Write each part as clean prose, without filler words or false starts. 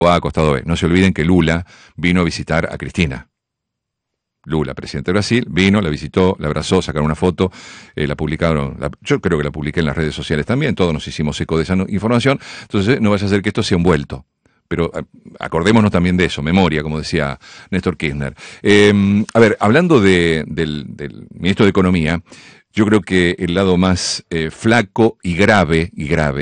A, costado B. No se olviden que Lula vino a visitar a Cristina. Lula, presidente de Brasil, vino, la visitó, la abrazó, sacaron una foto, la publicaron, yo creo que la publiqué en las redes sociales también, todos nos hicimos eco de esa información, entonces no vaya a ser que esto sea envuelto. Pero acordémonos también de eso, memoria, como decía Néstor Kirchner. A ver, hablando del ministro de Economía, yo creo que el lado más flaco y grave,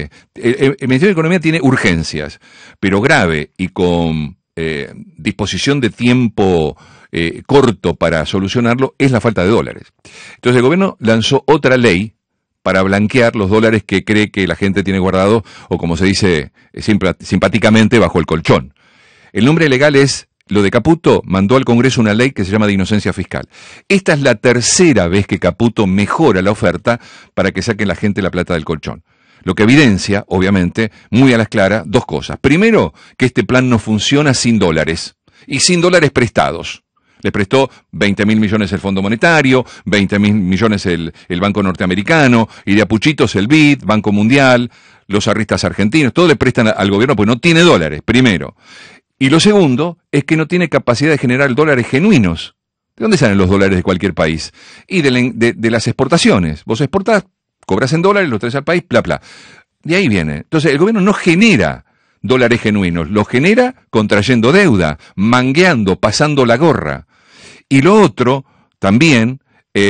el Ministerio de Economía tiene urgencias, pero grave y con disposición de tiempo corto para solucionarlo, es la falta de dólares. Entonces el gobierno lanzó otra ley para blanquear los dólares que cree que la gente tiene guardado, o como se dice simpáticamente, bajo el colchón. El nombre legal es, lo de Caputo mandó al Congreso una ley que se llama de inocencia fiscal. Esta es la tercera vez que Caputo mejora la oferta para que saquen la gente la plata del colchón. Lo que evidencia, obviamente, muy a las claras, dos cosas. Primero, que este plan no funciona sin dólares, y sin dólares prestados. Le prestó 20.000 millones el Fondo Monetario, 20.000 millones el Banco Norteamericano, y de a puchitos el BID, Banco Mundial, los arristas argentinos, todos le prestan al gobierno porque no tiene dólares, primero. Y lo segundo es que no tiene capacidad de generar dólares genuinos. ¿De dónde salen los dólares de cualquier país? Y de las exportaciones. Vos exportás, cobras en dólares, los traes al país, bla, bla. De ahí viene. Entonces, el gobierno no genera dólares genuinos, los genera contrayendo deuda, mangueando, pasando la gorra. Y lo otro, también,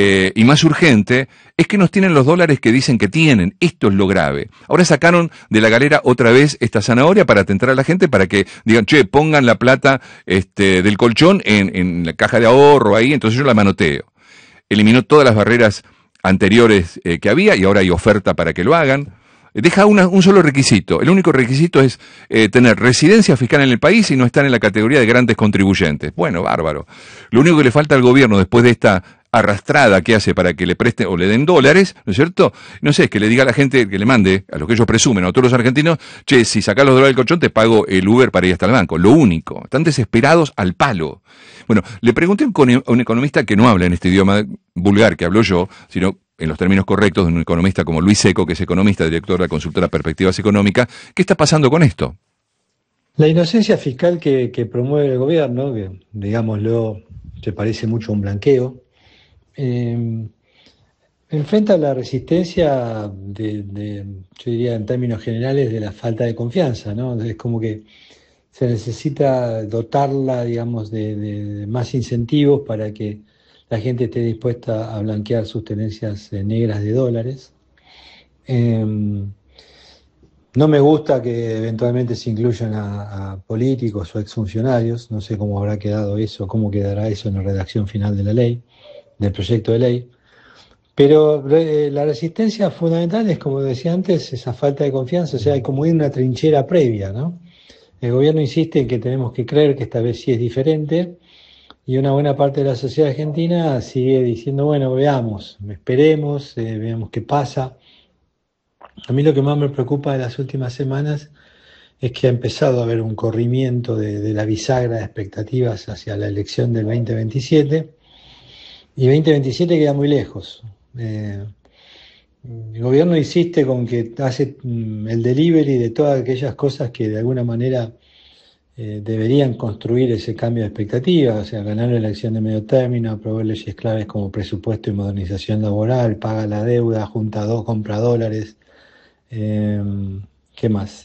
y más urgente, es que nos tienen los dólares que dicen que tienen. Esto es lo grave. Ahora sacaron de la galera otra vez esta zanahoria para atentar a la gente, para que digan, che, pongan la plata del colchón en la caja de ahorro ahí, entonces yo la manoteo. Eliminó todas las barreras anteriores que había y ahora hay oferta para que lo hagan. Deja un solo requisito. El único requisito es tener residencia fiscal en el país y no estar en la categoría de grandes contribuyentes. Bueno, bárbaro. Lo único que le falta al gobierno después de esta arrastrada que hace para que le presten o le den dólares, ¿no es cierto? No sé, es que le diga a la gente, que le mande, a lo que ellos presumen, a todos los argentinos, che, si sacás los dólares del colchón te pago el Uber para ir hasta el banco. Lo único. Están desesperados al palo. Bueno, le pregunté a un economista que no habla en este idioma vulgar que hablo yo, sino en los términos correctos de un economista como Luis Seco, que es economista, director de la consultora Perspectivas Económicas, ¿qué está pasando con esto? La inocencia fiscal que promueve el gobierno, que digámoslo, se parece mucho a un blanqueo, enfrenta la resistencia yo diría en términos generales, de la falta de confianza, ¿no? Es como que se necesita dotarla, digamos, de más incentivos para que la gente esté dispuesta a blanquear sus tenencias negras de dólares. No me gusta que eventualmente se incluyan a políticos o exfuncionarios, no sé cómo habrá quedado eso, cómo quedará eso en la redacción final de la ley, del proyecto de ley. Pero la resistencia fundamental es, como decía antes, esa falta de confianza, o sea, hay como ir una trinchera previa, ¿no? El gobierno insiste en que tenemos que creer que esta vez sí es diferente, y una buena parte de la sociedad argentina sigue diciendo, bueno, veamos, esperemos, veamos qué pasa. A mí lo que más me preocupa de las últimas semanas es que ha empezado a haber un corrimiento de la bisagra de expectativas hacia la elección del 2027, y 2027 queda muy lejos. El gobierno insiste con que hace el delivery de todas aquellas cosas que de alguna manera deberían construir ese cambio de expectativas, o sea, ganar la elección de medio término, aprobar leyes claves como presupuesto y modernización laboral, paga la deuda, junta dos, compra dólares. ¿Qué más?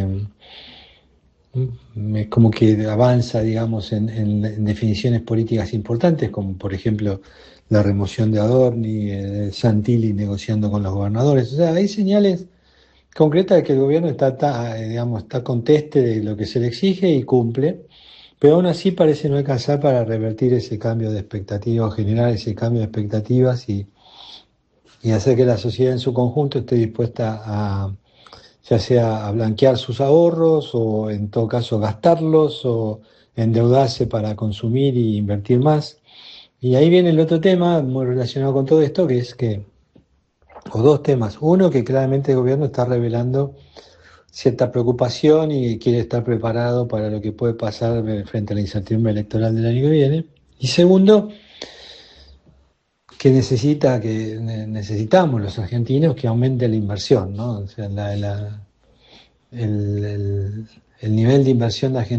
Como que avanza, digamos, en definiciones políticas importantes, como por ejemplo la remoción de Adorni, Santilli negociando con los gobernadores. O sea, hay señales concretas de que el gobierno está conteste de lo que se le exige y cumple, pero aún así parece no alcanzar para revertir ese cambio de expectativas, generar ese cambio de expectativas y hacer que la sociedad en su conjunto esté dispuesta a, ya sea a blanquear sus ahorros o en todo caso gastarlos o endeudarse para consumir y invertir más. Y ahí viene el otro tema muy relacionado con todo esto, o dos temas. Uno, que claramente el gobierno está revelando cierta preocupación y quiere estar preparado para lo que puede pasar frente a la incertidumbre electoral del año que viene. Y segundo, que necesitamos los argentinos que aumente la inversión, ¿no? O sea, el el nivel de inversión de Argentina